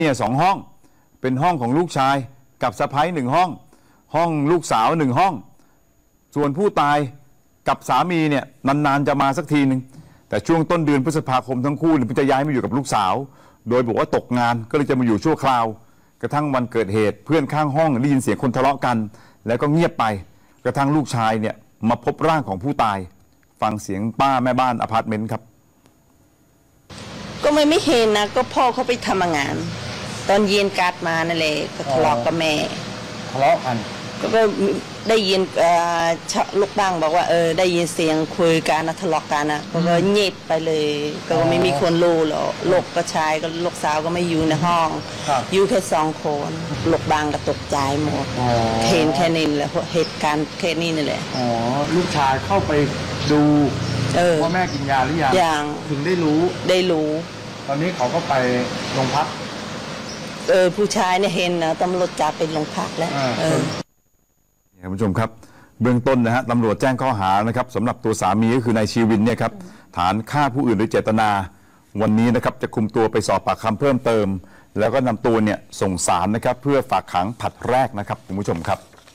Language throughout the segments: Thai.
เนี่ย2 ห้องเป็นห้องของลูกชายกับสะใภ้1 ห้องห้องลูกสาว1 ห้องส่วนผู้ตายกับสามีเนี่ยนานๆจะมาสักทีหนึ่งแต่ช่วงต้นเดือนพฤษภาคมทั้งคู่เนี่ยจะย้ายมาอยู่กับลูกสาวโดยบอกว่าตกงานก็เลยจะมาอยู่ชั่วคราวกระทั่งวันเกิดเหตุเพื่อนข้างห้องได้ยินเสียงคนทะเลาะกันแล้วก็เงียบไปกระทั่งลูกชายเนี่ยมาพบร่างของผู้ตายฟังเสียงป้าแม่บ้านอพาร์ตเมนต์ครับก็ไม่เห็นนะก็พ่อเขาไปทำงานตอนเย็นการ์ดมานั่นแหละก็ทะเลาะกับแม่ทะเลาะกันก็ได้ยินลูกบ้างบอกว่าได้ยินเสียงคุยกันนะทะเลาะกันนะก็เงียบไปเลยก็ไม่มีคนรู้หรอกลูกก็ชายก็ลูกสาวก็ไม่อยู่ในห้องอยู่แค่2 คนลูกบ้างก็ตกใจหมดเห็นแค่นี้แหละเหตุการณ์แค่นี้นี่แหละลูกชายเข้าไปดูว่าแม่กินยาหรือยังถึงได้รู้ตอนนี้เขาก็ไปโรงพักผู้ชายเนี่ยเห็นนะตำรวจจับเป็นโรงพักแล้วคุณผู้ชมครับเบื้องต้นนะฮะตำรวจแจ้งข้อหานะครับสำหรับตัวสามีก็คือนายชีวินเนี่ยครับฐานฆ่าผู้อื่นโดยเจตนาวันนี้นะครับจะคุมตัวไปสอบปากคำเพิ่มเติมแล้วก็นำตัวเนี่ยส่งศาลนะครับเพื่อฝากขังผลัดแรกนะครับคุณผู้ชมครับ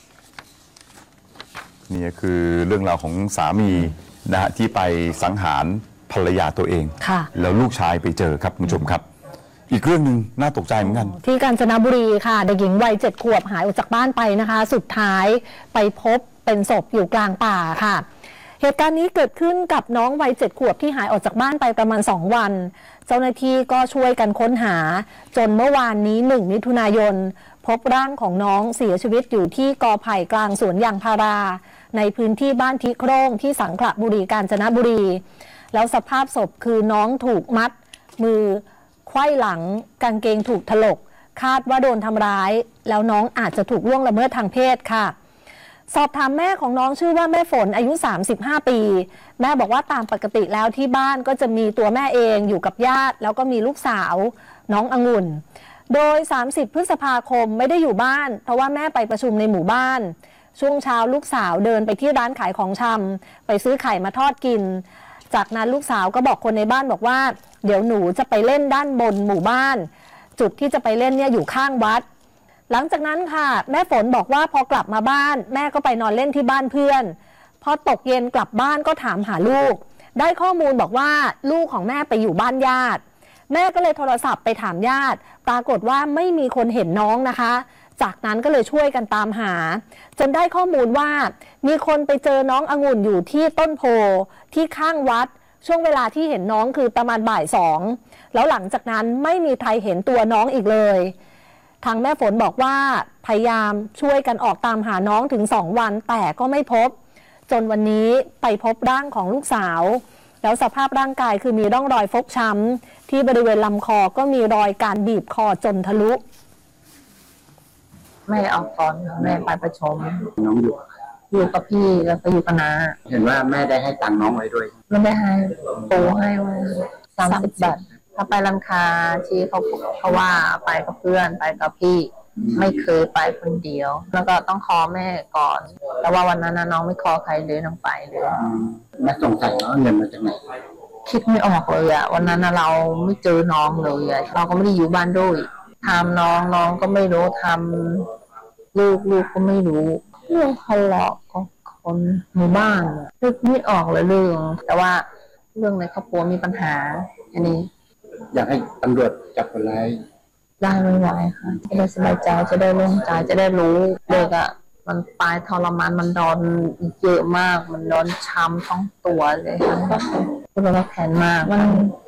นี่คือเรื่องราวของสามีนะฮะที่ไปสังหารภรรยาตัวเองแล้วลูกชายไปเจอครับคุณผู้ชมครับอีกเรื่องหนึ่งน่าตกใจเหมือนกันที่กาญจนบุรีค่ะเด็กหญิงวัย7 ขวบหายออกจากบ้านไปนะคะสุดท้ายไปพบเป็นศพอยู่กลางป่าค่ะเหตุการณ์นี้เกิดขึ้นกับน้องวัย7 ขวบที่หายออกจากบ้านไปประมาณ2 วันเจ้าหน้าที่ก็ช่วยกันค้นหาจนเมื่อวานนี้1 มิถุนายนพบร่างของน้องเสียชีวิตอยู่ที่กอไผ่กลางสวนยางพาราในพื้นที่บ้านทิโคร่งที่สังขละบุรีกาญจนบุรีแล้วสภาพศพคือน้องถูกมัดมือไขว้หลังกางเกงถูกถลกคาดว่าโดนทำร้ายแล้วน้องอาจจะถูกล่วงละเมิดทางเพศค่ะสอบถามแม่ของน้องชื่อว่าแม่ฝนอายุ35 ปีแม่บอกว่าตามปกติแล้วที่บ้านก็จะมีตัวแม่เองอยู่กับญาติแล้วก็มีลูกสาวน้ององุ่นโดย30 พฤษภาคมไม่ได้อยู่บ้านเพราะว่าแม่ไปประชุมในหมู่บ้านช่วงเช้าลูกสาวเดินไปที่ร้านขายของชำไปซื้อไข่มาทอดกินจากนั้นลูกสาวก็บอกคนในบ้านบอกว่าเดี๋ยวหนูจะไปเล่นด้านบนหมู่บ้านจุดที่จะไปเล่นเนี่ยอยู่ข้างวัดหลังจากนั้นค่ะแม่ฝนบอกว่าพอกลับมาบ้านแม่ก็ไปนอนเล่นที่บ้านเพื่อนพอตกเย็นกลับบ้านก็ถามหาลูกได้ข้อมูลบอกว่าลูกของแม่ไปอยู่บ้านญาติแม่ก็เลยโทรศัพท์ไปถามญาติปรากฏว่าไม่มีคนเห็นน้องนะคะจากนั้นก็เลยช่วยกันตามหาจนได้ข้อมูลว่ามีคนไปเจอน้ององุ่นอยู่ที่ต้นโพที่ข้างวัดช่วงเวลาที่เห็นน้องคือประมาณบ่าย 2แล้วหลังจากนั้นไม่มีใครเห็นตัวน้องอีกเลยทางแม่ฝนบอกว่าพยายามช่วยกันออกตามหาน้องถึง2 วันแต่ก็ไม่พบจนวันนี้ไปพบร่างของลูกสาวแล้วสภาพร่างกายคือมีร่องรอยฟกช้ำที่บริเวณลำคอก็มีรอยการบีบคอจนทะลุแม่เอาก่อนแม่ไปประชุมน้องอยู่กับพี่แล้วก็อยู่กับน้าเห็นว่าแม่ได้ให้ตังค์น้องไว้ด้วยไม่ได้ให้ปูให้ไว้30 บาทถ้าไปร้านค้าที่เขาว่าไปกับเพื่อนไปกับพี่ไม่เคยไปคนเดียวแล้วก็ต้องขอแม่ก่อนแต่ว่าวันนั้นน้องไม่ขอใครเลยน้องไปเลยแม่สงสัยว่าเงินมาจากไหนคิดไม่ออกเลยอะวันนั้นเราไม่เจอน้องเลยอะเราก็ไม่ได้อยู่บ้านด้วยทำน้องก็ไม่รู้ทำลูกก็ไม่รู้เรื่องทะเลาะของคนในบ้านนึกไม่ออกเลยเรื่องแต่ว่าเรื่องในครอบครัวมีปัญหาอันนี้อยากให้ตำรวจจับคนร้ายได้ไม่ไหวค่ะจะได้สบายใจจะได้โล่งใจจะได้รู้เด็กอะมันตายทรมานมันโดนเยอะมากมันโดนช้ำทั้งตัวเลยค่ะคือเราแขนมากมัน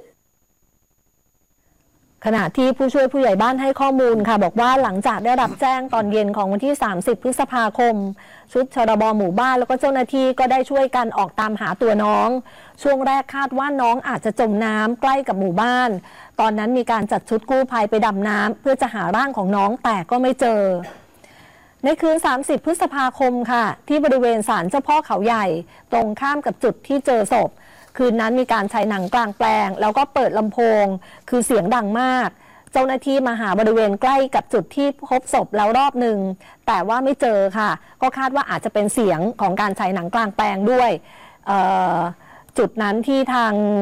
ขณะที่ผู้ช่วยผู้ใหญ่บ้านให้ข้อมูลค่ะบอกว่าหลังจากได้รับแจ้งตอนเย็นของวันที่30 พฤษภาคมชุดชรบหมู่บ้านแล้วก็เจ้าหน้าที่ก็ได้ช่วยกันออกตามหาตัวน้องช่วงแรกคาดว่าน้องอาจจะจมน้ำใกล้กับหมู่บ้านตอนนั้นมีการจัดชุดกู้ภัยไปดำน้ำเพื่อจะหาร่างของน้องแต่ก็ไม่เจอในคืน30 พฤษภาคมค่ะที่บริเวณศาลเจ้าพ่อเขาใหญ่ตรงข้ามกับจุดที่เจอศพคืนนั้นมีการใช้หนังกลางแปลงแล้วก็เปิดลำโพงคือเสียงดังมากเจ้าหน้าที่มาหาบริเวณใกล้กับจุดที่พบศพแล้วรอบหนึ่งแต่ว่าไม่เจอค่ะก็คาดว่าอาจจะเป็นเสียงของการใช้หนังกลางแปลงด้วยจุดนั้นที่ทาง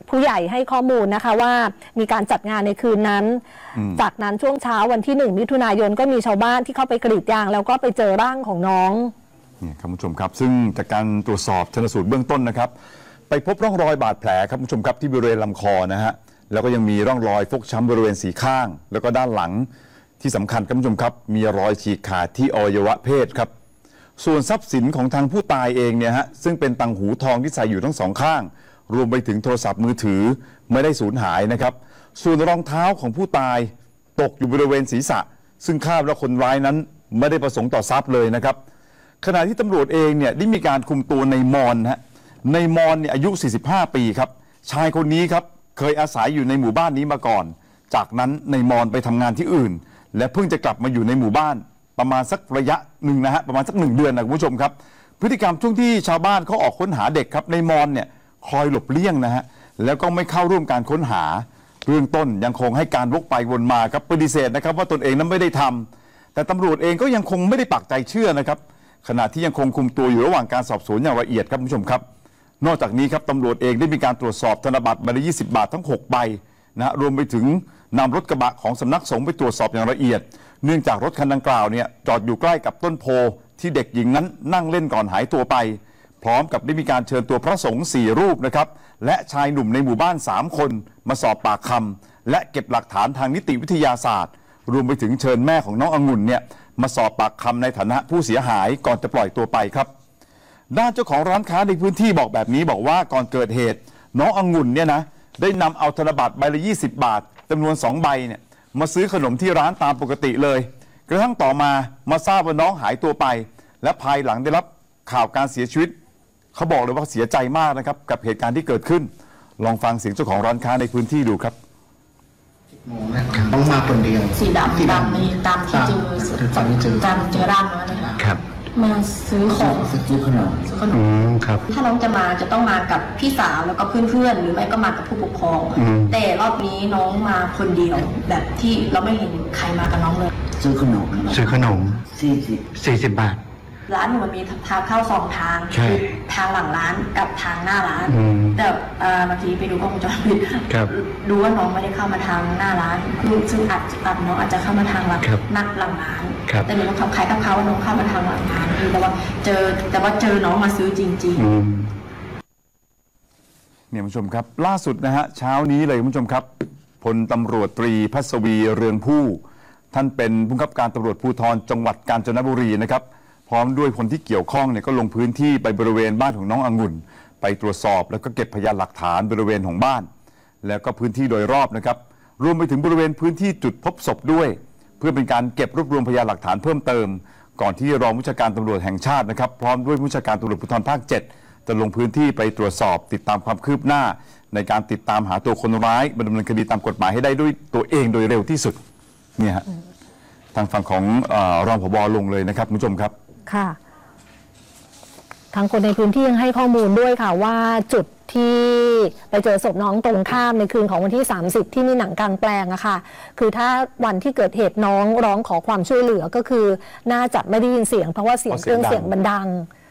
ผู้ใหญ่ให้ข้อมูลนะคะว่ามีการจัดงานในคืนนั้น จากนั้นช่วงเช้าวันที่1 มิถุนายนก็มีชาวบ้านที่เข้าไปกรีดยางแล้วก็ไปเจอร่างของน้องเนี่ยครับคุณผู้ชมครับซึ่งจากการตรวจสอบชันสูตรเบื้องต้นนะครับไปพบร่องรอยบาดแผลครับคุณผู้ชมครับที่บริเวณลำคอนะฮะแล้วก็ยังมีร่องรอยฟกช้ำบริเวณสีข้างแล้วก็ด้านหลังที่สำคัญครับคุณผู้ชมครับมีรอยฉีกขาดที่อวัยวะเพศครับส่วนทรัพย์สินของทางผู้ตายเองเนี่ยฮะซึ่งเป็นต่างหูทองที่ใส่อยู่ทั้งสองข้างรวมไปถึงโทรศัพท์มือถือไม่ได้สูญหายนะครับส่วนรองเท้าของผู้ตายตกอยู่บริเวณศีรษะซึ่งคาดว่าคนร้ายนั้นไม่ได้ประสงค์ต่อทรัพย์เลยนะครับขณะที่ตำรวจเองเนี่ยได้มีการคุมตัวในมอนฮะในมอนเนี่ยอายุ 45 ปีครับชายคนนี้ครับเคยอาศัยอยู่ในหมู่บ้านนี้มาก่อนจากนั้นในมอนไปทำงานที่อื่นและเพิ่งจะกลับมาอยู่ในหมู่บ้านประมาณสักระยะหนึ่งนะฮะประมาณสัก1 เดือนนะคุณผู้ชมครับพฤติกรรมช่วงที่ชาวบ้านเขาออกค้นหาเด็กครับในมอนเนี่ยคอยหลบเลี่ยงนะฮะแล้วก็ไม่เข้าร่วมการค้นหาเบื้องต้นยังคงให้การวกไปวนมาครับปฏิเสธนะครับว่าตนเองนั้นไม่ได้ทำแต่ตำรวจเองก็ยังคงไม่ได้ปักใจเชื่อนะครับขณะที่ยังคงคุมตัวอยู่ระหว่างการสอบสวนอย่างละเอียดครับคุณผู้ชมครับนอกจากนี้ครับตำรวจเองได้มีการตรวจสอบธนบัตรใบละ20 บาททั้ง6 ใบนะรวมไปถึงนำรถกระบะของสำนักสงฆ์ไปตรวจสอบอย่างละเอียดเนื่องจากรถคันดังกล่าวเนี่ยจอดอยู่ใกล้กับต้นโพที่เด็กหญิงนั้นนั่งเล่นก่อนหายตัวไปพร้อมกับได้มีการเชิญตัวพระสงฆ์4 รูปนะครับและชายหนุ่มในหมู่บ้าน3 คนมาสอบปากคำและเก็บหลักฐานทางนิติวิทยาศาสตร์รวมไปถึงเชิญแม่ของน้ององุ่นเนี่ยมาสอบปากคำในฐานะผู้เสียหายก่อนจะปล่อยตัวไปครับด้านเจ้าของร้านค้าในพื้นที่บอกแบบนี้บอกว่าก่อนเกิดเหตุน้ององุ่นเนี่ยนะได้นำเอาธนบัตรใบละ20 บาทจำนวน2 ใบเนี่ยมาซื้อขนมที่ร้านตามปกติเลยกระทั่งต่อมาทราบว่าน้องหายตัวไปและภายหลังได้รับข่าวการเสียชีวิตเขาบอกเลยว่าเสียใจมากนะครับกับเหตุการณ์ที่เกิดขึ้นลองฟังเสียงเจ้าของร้านค้าในพื้นที่ดูครับต้องมาคนเดียวสีดำในตามที่เจอตามเจอร่างน้อยเลยค่ะครับมาซื้อของซื้อขนมครับถ้าน้องจะต้องมากับพี่สาวแล้วก็เพื่อนๆหรือไม่ก็มากับผู้ปกครองแต่รอบนี้น้องมาคนเดียวแบบที่เราไม่เห็นใครมากับน้องเลยซื้อขนม40 บาทร้านหนูมันมีทางเข้า2 ทางคือทางหลังร้านกับทางหน้าร้านแต่บางทีไปดูกล้องวงจรปิดดูว่าน้องไม่ได้เข้ามาทางหน้าร้านซึ่งอาจน้องอาจจะเข้ามาทางหลังร้านแต่หนูต้องทำคล้ายกับเขาว่าน้องเข้ามาทางหลังร้านแต่ว่าเจอน้องมาซื้อจริงๆเนี่ยคุณผู้ชมครับล่าสุดนะฮะเช้านี้เลยคุณผู้ชมครับพลตำรวจตรีพัศวีเรืองผู้ท่านเป็นผู้บังคับการตำรวจภูธรจังหวัดกาญจนบุรีนะครับพร้อมด้วยคนที่เกี่ยวข้องเนี่ยก็ลงพื้นที่ไปบริเวณบ้านของน้ององุ่นไปตรวจสอบแล้วก็เก็บพยานหลักฐานบริเวณของบ้านแล้วก็พื้นที่โดยรอบนะครับรวมไปถึงบริเวณพื้นที่จุดพบศพด้วยเพื่อเป็นการเก็บรวบรวมพยานหลักฐานเพิ่มเติมก่อนที่รองผู้บัญชาการตำรวจแห่งชาตินะครับพร้อมด้วยผู้บัญชาการตำรวจภูธรภาค 7จะลงพื้นที่ไปตรวจสอบติดตามความคืบหน้าในการติดตามหาตัวคนร้ายมาดำเนินคดีตามกฎหมายให้ได้ด้วยตัวเองโดยเร็วที่สุดเนี่ยฮะทางฝั่งของรองผบ.ลงเลยนะครับคุณผู้ชมครับค่ะทางคนในพื้นที่ยังให้ข้อมูลด้วยค่ะว่าจุดที่ไปเจอศพน้องตรงข้ามในคืนของวันที่30ที่มีหนังกลางแปลงอะค่ะคือถ้าวันที่เกิดเหตุน้องร้องขอความช่วยเหลือก็คือน่าจะไม่ได้ยินเสียงเพราะว่าเสียงเครื่องเสียงมันดัง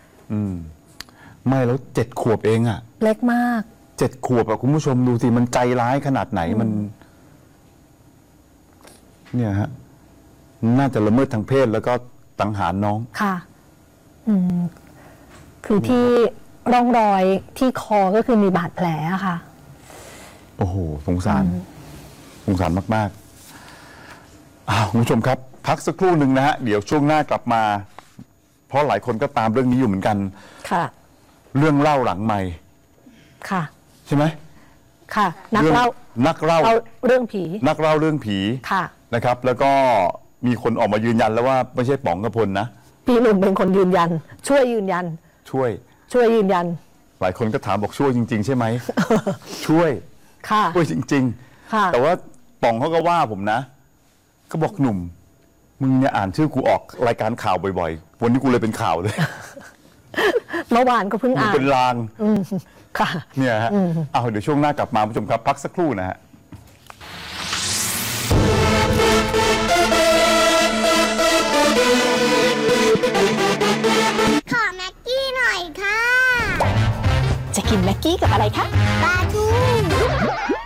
ไม่แล้ว7 ขวบเองอะเล็กมาก 7 ขวบอะคุณผู้ชมดูสิมันใจร้ายขนาดไหนมันเนี่ยฮะน่าจะละเมิดทางเพศแล้วก็สังหารน้องค่ะคือที่ร่องรอยที่คอก็คือมีบาดแผลค่ะโอ้โหสงสารมากๆคุณผู้ชมครับพักสักครู่หนึ่งนะฮะเดี๋ยวช่วงหน้ากลับมาเพราะหลายคนก็ตามเรื่องนี้อยู่เหมือนกันค่ะเรื่องเล่าหลังไมค์ค่ะใช่ไหมค่ะนักเล่าเรื่องผีนักเล่าเรื่องผีค่ะนะครับแล้วก็มีคนออกมายืนยันแล้วว่าไม่ใช่ป๋องกพลนะพี่หนุ่มเป็นคนยืนยันช่วยยืนยันช่วยยืนยันหลายคนก็ถามบอกช่วยจริงๆใช่ไหมช่วยจริงๆแต่ว่าป๋องเขาก็ว่าผมนะก็บอกหนุ่มมึงเนี่ยอ่านชื่อกูออกรายการข่าวบ่อยๆวันนี้กูเลยเป็นข่าวเลยเมื่อวานก็เพิ่งอ่านเป็นลางค่ะเนี่ยฮะเดี๋ยวช่วงหน้ากลับมาผู้ชมครับพักสักครู่นะฮะขอแม็กกี้หน่อยค่ะจะกินแม็กกี้กับอะไรคะปลาทูค่ะ